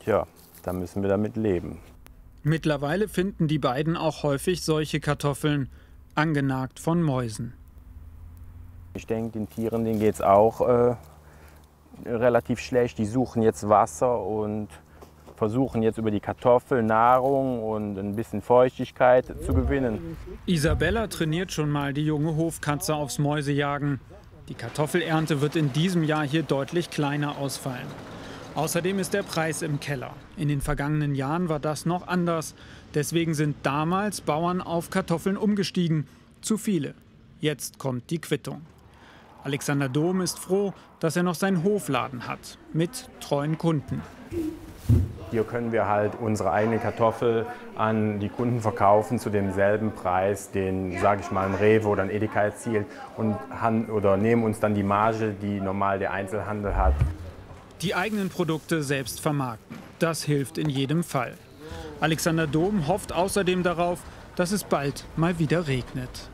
ja, da müssen wir damit leben. Mittlerweile finden die beiden auch häufig solche Kartoffeln, angenagt von Mäusen. Ich denke, den Tieren geht es auch relativ schlecht. Die suchen jetzt Wasser und versuchen jetzt über die Kartoffel Nahrung und ein bisschen Feuchtigkeit zu gewinnen. Isabella trainiert schon mal die junge Hofkatze aufs Mäusejagen. Die Kartoffelernte wird in diesem Jahr hier deutlich kleiner ausfallen. Außerdem ist der Preis im Keller. In den vergangenen Jahren war das noch anders. Deswegen sind damals Bauern auf Kartoffeln umgestiegen. Zu viele. Jetzt kommt die Quittung. Alexander Dom ist froh, dass er noch seinen Hofladen hat. Mit treuen Kunden. Hier können wir halt unsere eigene Kartoffel an die Kunden verkaufen zu demselben Preis, den, sage ich mal, ein Rewe oder ein Edeka erzielt und nehmen uns dann die Marge, die normal der Einzelhandel hat. Die eigenen Produkte selbst vermarkten. Das hilft in jedem Fall. Alexander Dom hofft außerdem darauf, dass es bald mal wieder regnet.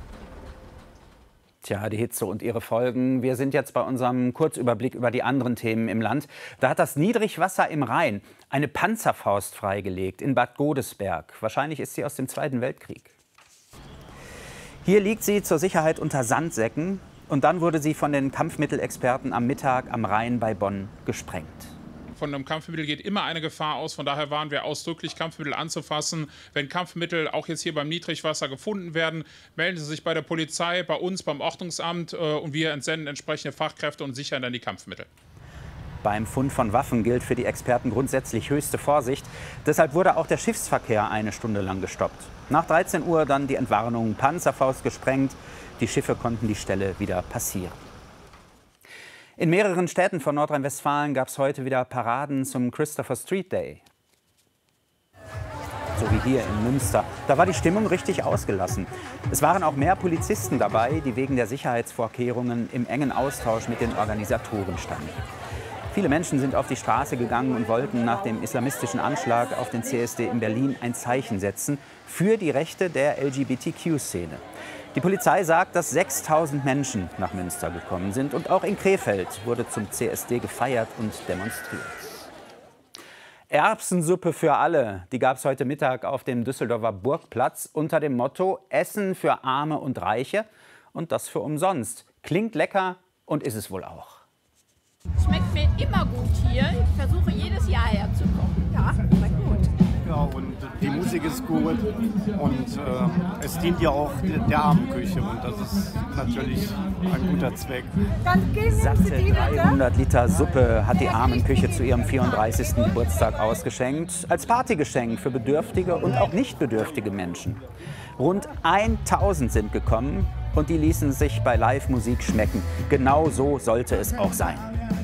Tja, die Hitze und ihre Folgen. Wir sind jetzt bei unserem Kurzüberblick über die anderen Themen im Land. Da hat das Niedrigwasser im Rhein eine Panzerfaust freigelegt in Bad Godesberg. Wahrscheinlich ist sie aus dem Zweiten Weltkrieg. Hier liegt sie zur Sicherheit unter Sandsäcken. Und dann wurde sie von den Kampfmittelexperten am Mittag am Rhein bei Bonn gesprengt. Von einem Kampfmittel geht immer eine Gefahr aus. Von daher waren wir ausdrücklich, Kampfmittel anzufassen. Wenn Kampfmittel auch jetzt hier beim Niedrigwasser gefunden werden, melden Sie sich bei der Polizei, bei uns, beim Ordnungsamt und wir entsenden entsprechende Fachkräfte und sichern dann die Kampfmittel. Beim Fund von Waffen gilt für die Experten grundsätzlich höchste Vorsicht. Deshalb wurde auch der Schiffsverkehr eine Stunde lang gestoppt. Nach 13 Uhr dann die Entwarnung, Panzerfaust gesprengt. Die Schiffe konnten die Stelle wieder passieren. In mehreren Städten von Nordrhein-Westfalen gab es heute wieder Paraden zum Christopher Street Day. So wie hier in Münster. Da war die Stimmung richtig ausgelassen. Es waren auch mehr Polizisten dabei, die wegen der Sicherheitsvorkehrungen im engen Austausch mit den Organisatoren standen. Viele Menschen sind auf die Straße gegangen und wollten nach dem islamistischen Anschlag auf den CSD in Berlin ein Zeichen setzen für die Rechte der LGBTQ-Szene. Die Polizei sagt, dass 6.000 Menschen nach Münster gekommen sind. Und auch in Krefeld wurde zum CSD gefeiert und demonstriert. Erbsensuppe für alle, die gab es heute Mittag auf dem Düsseldorfer Burgplatz unter dem Motto Essen für Arme und Reiche und das für umsonst. Klingt lecker und ist es wohl auch. Schmeckt mir immer gut hier. Ich versuche jedes Jahr herzukommen. Ja, schmeckt gut. Ja, und die Musik ist gut und es dient ja auch der Armenküche und das ist natürlich ein guter Zweck. Satte 300 Liter Suppe hat die Armenküche zu ihrem 34. Geburtstag ausgeschenkt. Als Partygeschenk für bedürftige und auch nicht bedürftige Menschen. Rund 1000 sind gekommen und die ließen sich bei Live-Musik schmecken. Genau so sollte es auch sein.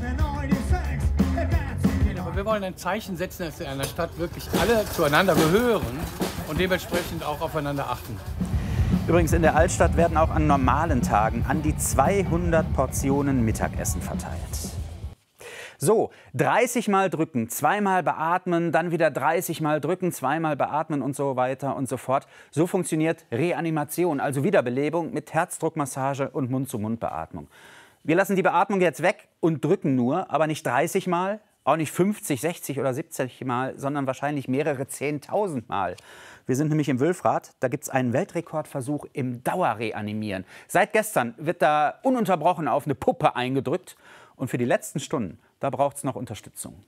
Wir wollen ein Zeichen setzen, dass in einer Stadt wirklich alle zueinander gehören und dementsprechend auch aufeinander achten. Übrigens, in der Altstadt werden auch an normalen Tagen an die 200 Portionen Mittagessen verteilt. So, 30 Mal drücken, 2-mal beatmen, dann wieder 30 Mal drücken, 2-mal beatmen und so weiter und so fort. So funktioniert Reanimation, also Wiederbelebung mit Herzdruckmassage und Mund-zu-Mund-Beatmung. Wir lassen die Beatmung jetzt weg und drücken nur, aber nicht 30 Mal. Auch nicht 50, 60 oder 70 Mal, sondern wahrscheinlich mehrere 10.000 Mal. Wir sind nämlich im Wülfrath. Da gibt es einen Weltrekordversuch im Dauerreanimieren. Seit gestern wird da ununterbrochen auf eine Puppe eingedrückt. Und für die letzten Stunden, da braucht es noch Unterstützung.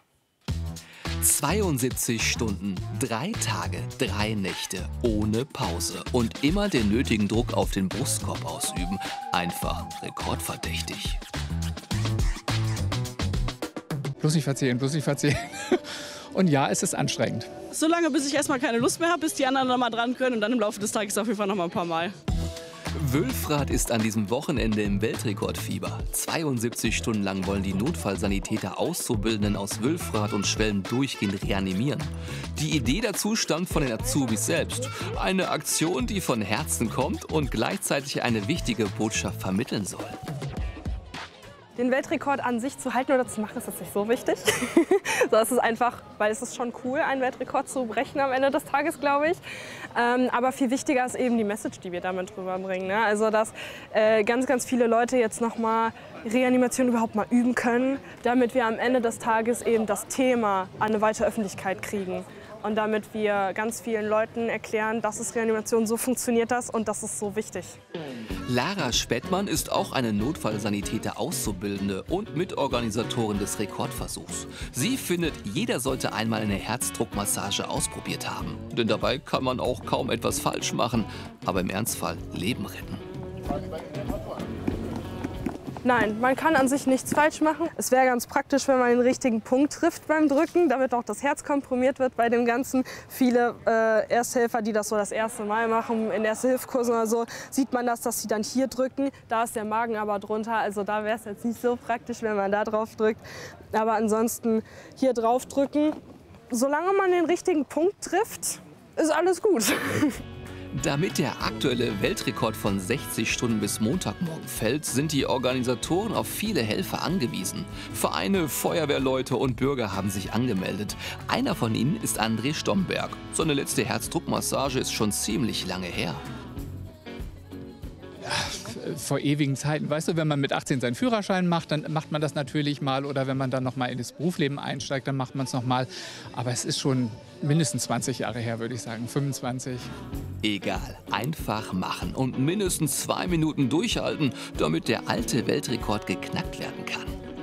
72 Stunden, 3 Tage, 3 Nächte, ohne Pause. Und immer den nötigen Druck auf den Brustkorb ausüben. Einfach rekordverdächtig. Bloß nicht verzählen, bloß nicht verzählen. Und ja, es ist anstrengend. Solange, bis ich erstmal keine Lust mehr habe, bis die anderen noch mal dran können und dann im Laufe des Tages auf jeden Fall noch mal ein paar Mal. Wülfrath ist an diesem Wochenende im Weltrekordfieber. 72 Stunden lang wollen die Notfallsanitäter Auszubildenden aus Wülfrath und Schwelm durchgehend reanimieren. Die Idee dazu stammt von den Azubis selbst. Eine Aktion, die von Herzen kommt und gleichzeitig eine wichtige Botschaft vermitteln soll. Den Weltrekord an sich zu halten oder zu machen, ist jetzt nicht so wichtig. So, es ist einfach, weil es ist schon cool, einen Weltrekord zu brechen am Ende des Tages, glaube ich. Aber viel wichtiger ist eben die Message, die wir damit rüberbringen. Ne? Also, dass ganz, ganz viele Leute jetzt nochmal Reanimation überhaupt mal üben können, damit wir am Ende des Tages eben das Thema an eine weite Öffentlichkeit kriegen. Und damit wir ganz vielen Leuten erklären, das ist Reanimation, so funktioniert das und das ist so wichtig. Lara Spettmann ist auch eine Notfallsanitäter-Auszubildende und Mitorganisatorin des Rekordversuchs. Sie findet, jeder sollte einmal eine Herzdruckmassage ausprobiert haben. Denn dabei kann man auch kaum etwas falsch machen, aber im Ernstfall Leben retten. Nein, man kann an sich nichts falsch machen. Es wäre ganz praktisch, wenn man den richtigen Punkt trifft beim Drücken, damit auch das Herz komprimiert wird bei dem Ganzen. Viele Ersthelfer, die das so das erste Mal machen, in Erste-Hilfe-Kursen oder so, sieht man das, dass sie dann hier drücken. Da ist der Magen aber drunter, also da wäre es jetzt nicht so praktisch, wenn man da drauf drückt. Aber ansonsten hier drauf drücken, solange man den richtigen Punkt trifft, ist alles gut. Damit der aktuelle Weltrekord von 60 Stunden bis Montagmorgen fällt, sind die Organisatoren auf viele Helfer angewiesen. Vereine, Feuerwehrleute und Bürger haben sich angemeldet. Einer von ihnen ist André Stomberg. Seine letzte Herzdruckmassage ist schon ziemlich lange her. Vor ewigen Zeiten. Weißt du, wenn man mit 18 seinen Führerschein macht, dann macht man das natürlich mal. Oder wenn man dann noch mal in das Berufsleben einsteigt, dann macht man es noch mal. Aber es ist schon mindestens 20 Jahre her, würde ich sagen, 25. Egal, einfach machen und mindestens 2 Minuten durchhalten, damit der alte Weltrekord geknackt werden kann.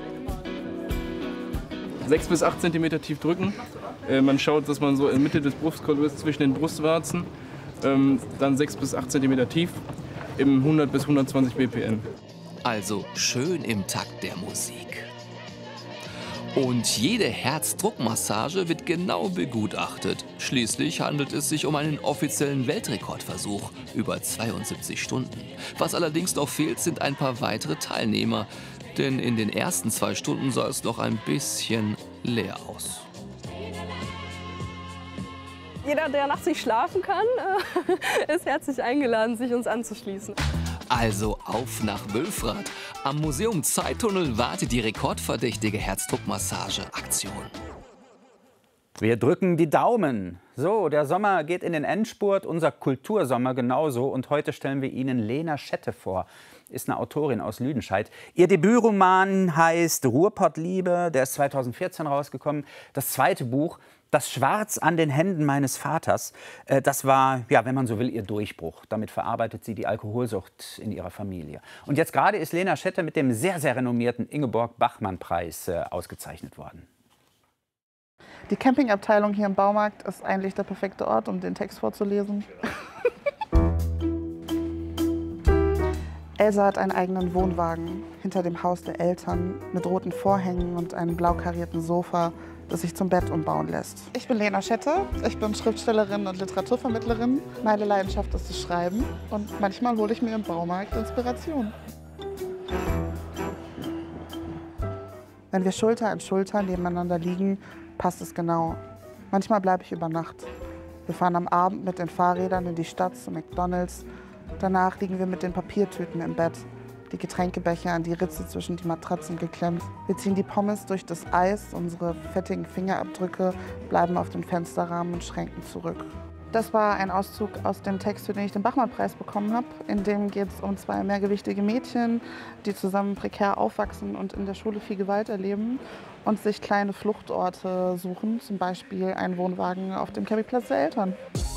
6 bis 8 cm tief drücken. Man schaut, dass man so in der Mitte des Brustkorbes ist, zwischen den Brustwarzen. Dann 6 bis 8 cm tief im 100 bis 120 BPM. Also schön im Takt der Musik. Und jede Herzdruckmassage wird genau begutachtet. Schließlich handelt es sich um einen offiziellen Weltrekordversuch über 72 Stunden. Was allerdings noch fehlt, sind ein paar weitere Teilnehmer. Denn in den ersten 2 Stunden sah es noch ein bisschen leer aus. Jeder, der nachts nicht schlafen kann, ist herzlich eingeladen, sich uns anzuschließen. Also auf nach Wülfrath. Am Museum Zeittunnel wartet die rekordverdächtige Herzdruckmassage-Aktion. Wir drücken die Daumen. So, der Sommer geht in den Endspurt, unser Kultursommer genauso. Und heute stellen wir Ihnen Lena Schette vor. Ist eine Autorin aus Lüdenscheid. Ihr Debütroman heißt Ruhrpottliebe, der ist 2014 rausgekommen. Das zweite Buch, Das Schwarz an den Händen meines Vaters, das war, ja, wenn man so will, ihr Durchbruch. Damit verarbeitet sie die Alkoholsucht in ihrer Familie. Und jetzt gerade ist Lena Schette mit dem sehr, sehr renommierten Ingeborg-Bachmann-Preis ausgezeichnet worden. Die Campingabteilung hier im Baumarkt ist eigentlich der perfekte Ort, um den Text vorzulesen. Elsa hat einen eigenen Wohnwagen hinter dem Haus der Eltern mit roten Vorhängen und einem blau karierten Sofa, das sich zum Bett umbauen lässt. Ich bin Lena Schette, ich bin Schriftstellerin und Literaturvermittlerin. Meine Leidenschaft ist das Schreiben und manchmal hole ich mir im Baumarkt Inspiration. Wenn wir Schulter an Schulter nebeneinander liegen, passt es genau. Manchmal bleibe ich über Nacht. Wir fahren am Abend mit den Fahrrädern in die Stadt zu McDonald's. Danach liegen wir mit den Papiertüten im Bett, die Getränkebecher an die Ritze zwischen die Matratzen geklemmt. Wir ziehen die Pommes durch das Eis, unsere fettigen Fingerabdrücke bleiben auf den Fensterrahmen und Schränken zurück. Das war ein Auszug aus dem Text, für den ich den Bachmann-Preis bekommen habe. In dem geht es um 2 mehrgewichtige Mädchen, die zusammen prekär aufwachsen und in der Schule viel Gewalt erleben und sich kleine Fluchtorte suchen, zum Beispiel einen Wohnwagen auf dem Campingplatz der Eltern.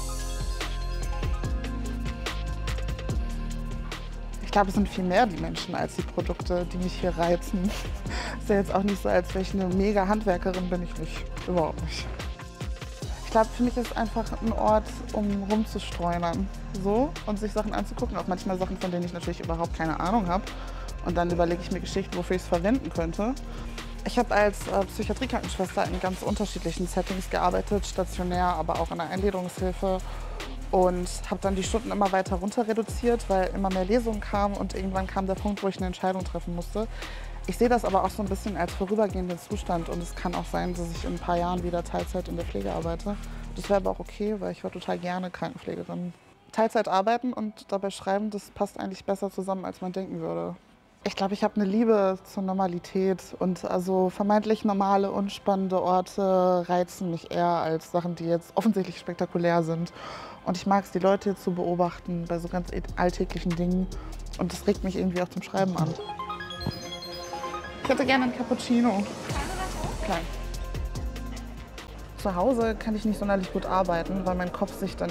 Ich glaube, es sind viel mehr die Menschen als die Produkte, die mich hier reizen. Ist ja jetzt auch nicht so, als wäre ich eine mega Handwerkerin, bin ich nicht. Überhaupt nicht. Ich glaube, für mich ist es einfach ein Ort, um rumzustreunern. So, und sich Sachen anzugucken. Auch manchmal Sachen, von denen ich natürlich überhaupt keine Ahnung habe. Und dann überlege ich mir Geschichten, wofür ich es verwenden könnte. Ich habe als Psychiatriekrankenschwester in ganz unterschiedlichen Settings gearbeitet, stationär, aber auch in der Eingliederungshilfe. Und habe dann die Stunden immer weiter runter reduziert, weil immer mehr Lesungen kamen und irgendwann kam der Punkt, wo ich eine Entscheidung treffen musste. Ich sehe das aber auch so ein bisschen als vorübergehenden Zustand und es kann auch sein, dass ich in ein paar Jahren wieder Teilzeit in der Pflege arbeite. Das wäre aber auch okay, weil ich war total gerne Krankenpflegerin. Teilzeit arbeiten und dabei schreiben, das passt eigentlich besser zusammen, als man denken würde. Ich glaube, ich habe eine Liebe zur Normalität und also vermeintlich normale, unspannende Orte reizen mich eher als Sachen, die jetzt offensichtlich spektakulär sind. Und ich mag es, die Leute zu beobachten bei so ganz alltäglichen Dingen und das regt mich irgendwie auch zum Schreiben an. Ich hätte gerne einen Cappuccino. Klein. Zu Hause kann ich nicht sonderlich gut arbeiten, weil mein Kopf sich dann